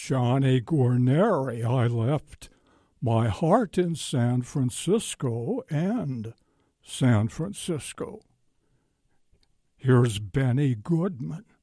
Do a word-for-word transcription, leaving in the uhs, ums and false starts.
Johnny Guarneri. I left my heart in San Francisco and San Francisco. Here's Benny Goodman.